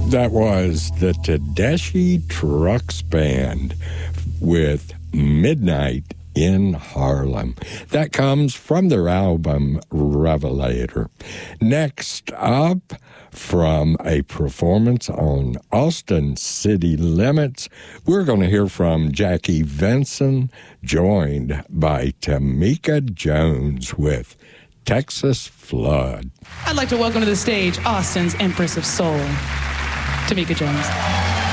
That was the Tedeschi Trucks Band with Midnight in Harlem. That comes from their album Revelator. Next up, from a performance on Austin City Limits, we're going to hear from Jackie Vinson, joined by Tamika Jones with Texas Flood. I'd like to welcome to the stage Austin's Empress of Soul, Tamika Jones.